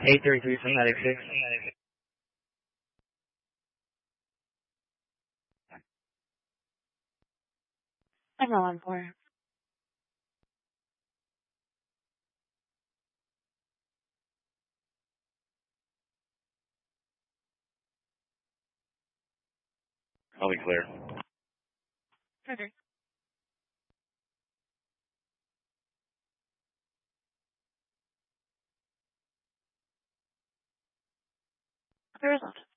833 Fanatic 6. I'm rolling for. I'll be clear. Okay. The result.